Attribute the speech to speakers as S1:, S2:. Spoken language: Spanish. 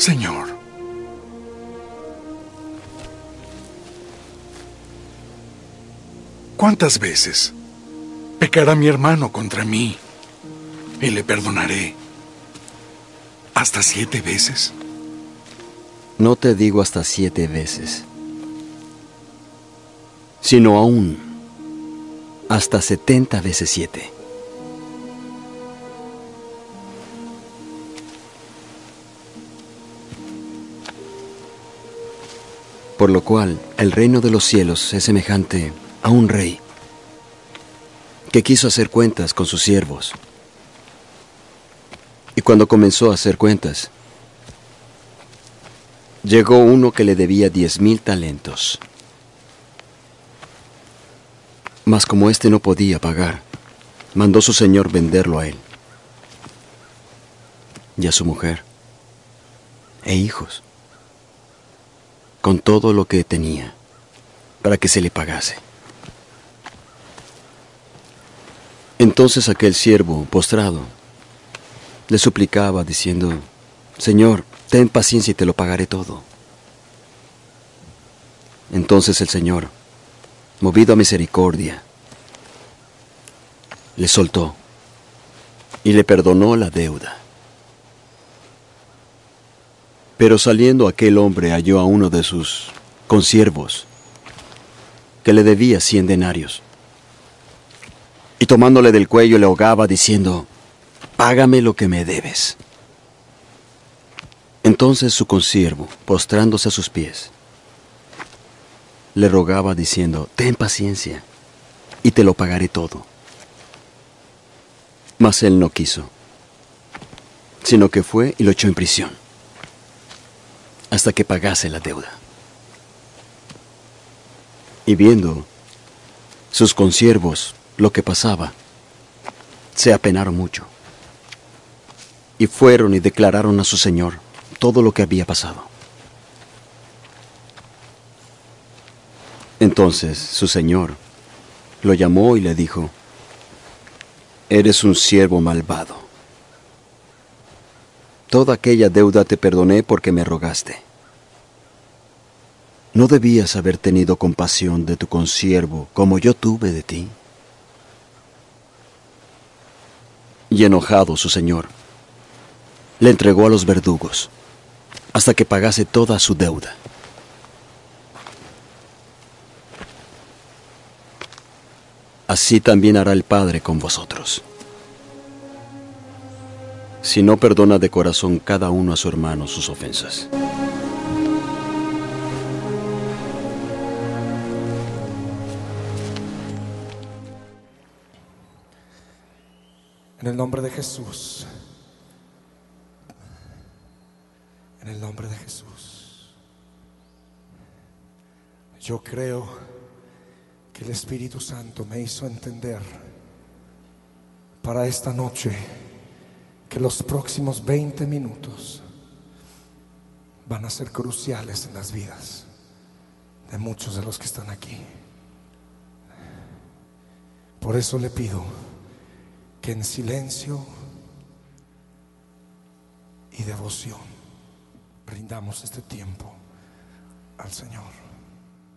S1: Señor, ¿cuántas veces pecará mi hermano contra mí y le perdonaré? ¿Hasta 7 veces?
S2: No te digo hasta 7 veces, sino aún hasta 70 veces 7. Por lo cual el reino de los cielos es semejante a un rey que quiso hacer cuentas con sus siervos. Y cuando comenzó a hacer cuentas, llegó uno que le debía 10,000 talentos. Mas como éste no podía pagar, mandó su señor venderlo a él y a su mujer e hijos, con todo lo que tenía, para que se le pagase. Entonces aquel siervo, postrado, le suplicaba diciendo: Señor, ten paciencia y te lo pagaré todo. Entonces el Señor, movido a misericordia, le soltó y le perdonó la deuda. Pero saliendo aquel hombre halló a uno de sus consiervos que le debía 100 denarios. Y tomándole del cuello le ahogaba diciendo: Págame lo que me debes. Entonces su consiervo, postrándose a sus pies, le rogaba diciendo: Ten paciencia y te lo pagaré todo. Mas él no quiso, sino que fue y lo echó en prisión, hasta que pagase la deuda. Y viendo sus consiervos lo que pasaba, se apenaron mucho, y fueron y declararon a su señor todo lo que había pasado. Entonces su señor lo llamó y le dijo: Eres un siervo malvado. Toda aquella deuda te perdoné porque me rogaste. ¿No debías haber tenido compasión de tu consiervo como yo tuve de ti? Y enojado su señor, le entregó a los verdugos hasta que pagase toda su deuda. Así también hará el Padre con vosotros, si no perdona de corazón cada uno a su hermano sus ofensas.
S3: En el nombre de Jesús. En el nombre de Jesús. Yo creo que el Espíritu Santo me hizo entender para esta noche que los próximos 20 minutos van a ser cruciales en las vidas de muchos de los que están aquí. Por eso le pido que en silencio y devoción brindamos este tiempo al Señor.